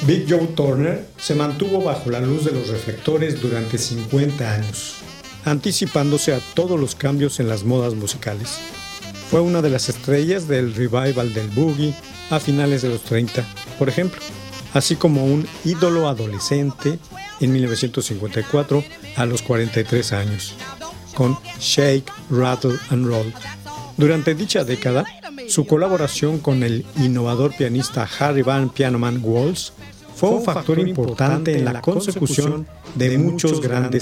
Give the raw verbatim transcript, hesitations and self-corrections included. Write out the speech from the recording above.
Big Joe Turner se mantuvo bajo la luz de los reflectores durante cincuenta años, anticipándose a todos los cambios en las modas musicales. Fue una de las estrellas del revival del boogie a finales de los treinta, por ejemplo, así como un ídolo adolescente en mil novecientos cincuenta y cuatro a los cuarenta y tres años, con Shake, Rattle and Roll. Durante dicha década, su colaboración con el innovador pianista Harry Van Pianoman Walls fue un factor importante en la consecución de muchos grandes